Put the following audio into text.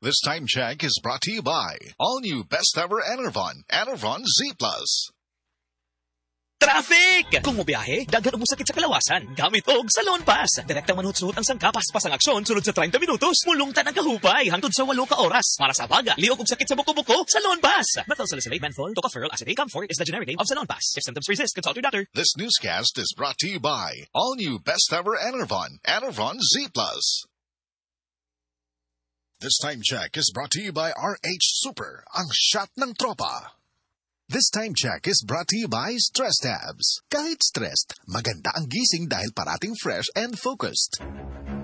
This time check is brought to you by all new best ever Enervon, Enervon Z+. Traffic! Kung mobiyahe, daghan mo sakit sa kalawasan. Gamit og Salon Pass. Direktang manutsuot ang sangkapas pasang aksyon sulod sa 30 minutos. Mulungtan ang kahupay hangtod sa 8 ka oras. Para sa baga, liog og sakit sa buko-buko, Salon Pass. Methylsalicylate, menthol, tocopherol, acetate, camphor is the generic name of Salon Pass. If symptoms persist, consult your doctor. This newscast is brought to you by all new best ever Enervon, Enervon Z+. This time check is brought to you by RH Super, ang shot ng tropa. This time check is brought to you by Stress Tabs. Kahit stressed, maganda ang gising dahil parating fresh and focused.